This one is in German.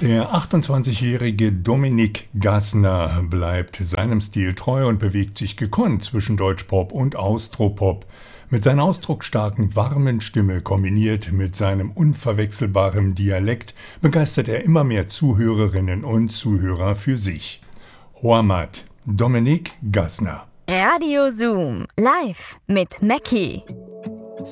Der 28-jährige Dominik Gassner bleibt seinem Stil treu und bewegt sich gekonnt zwischen Deutschpop und Austropop. Mit seiner ausdrucksstarken, warmen Stimme kombiniert mit seinem unverwechselbaren Dialekt begeistert er immer mehr Zuhörerinnen und Zuhörer für sich. Hormat, Dominik Gassner. Radio Zoom, live mit Mackie.